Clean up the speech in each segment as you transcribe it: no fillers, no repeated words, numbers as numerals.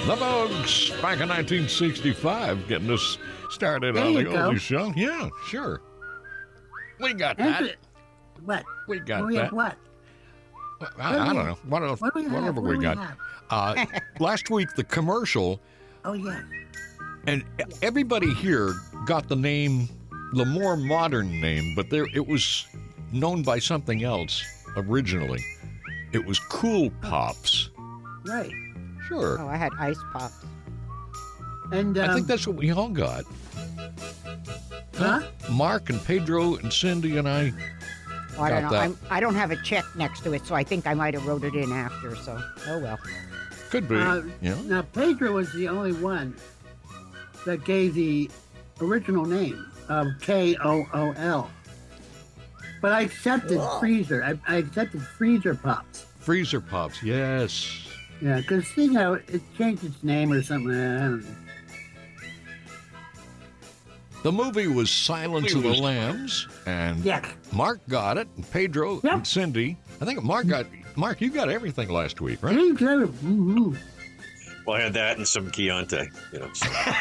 The Vogues, back in 1965, getting us started There on the you go. oldies show. Yeah, sure. We got that. What? We got we that. have what? I don't know. What do we have? Whatever What we do got. have? Last week, the commercial, Oh, yeah. and everybody here got the name, the more modern name, but it was known by something else originally. It was Cool Pops. Right. Sure. Oh, I had ice pops. And I think that's what we all got. huh? Mark and Pedro and Cindy and I. Oh, I don't know. Got I don't have a check next to it, so I think I might have wrote it in after. So, oh well. Could be. Yeah. Now, Pedro was the only one that gave the original name of KOOL. But I accepted Freezer. I accepted Freezer Pops. Freezer Pops, yes. Yeah, because, you know, it changed its name or something. I don't know. The movie was Silence of the Lambs, and Yeah. Mark got it, and Pedro Yep. and Cindy. I think Mark, you got everything last week, right? Mhm. Well, I had that and some Chianti, you know.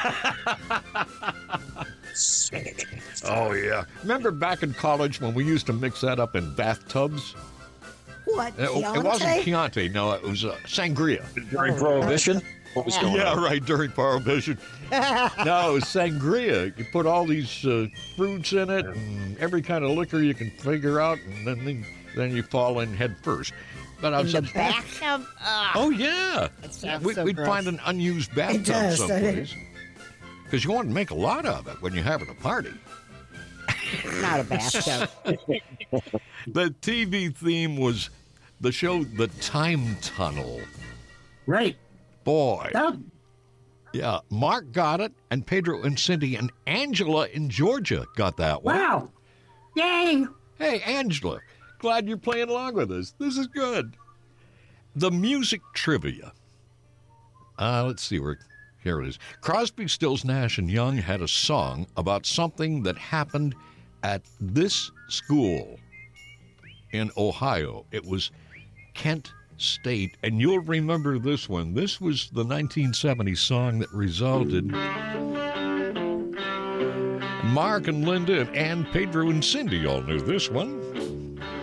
Oh, yeah. Remember back in college when we used to mix that up in bathtubs? What? It wasn't Chianti, no, it was sangria. During Prohibition? What was going Yeah, on? right, during Prohibition. No, it was sangria. You put all these fruits in it and every kind of liquor you can figure out, and then you fall in head first. But I In was the bathtub? Oh, yeah. That sounds We'd gross. find an unused bathtub does, doesn't it? someplace. Because you want to make a lot of it when you're having a party. Not a bathtub. The TV theme was the show The Time Tunnel. Right. Boy. That, Yeah, Mark got it, and Pedro and Cindy and Angela in Georgia got that one. wow. Yay. Hey, Angela, glad you're playing along with us. This is good. The music trivia. Let's see where. Here it is. Crosby, Stills, Nash, and Young had a song about something that happened at this school in Ohio. It was Kent State, and you'll remember this one. This was the 1970 song that resulted. Mark and Linda and Pedro and Cindy all knew this one.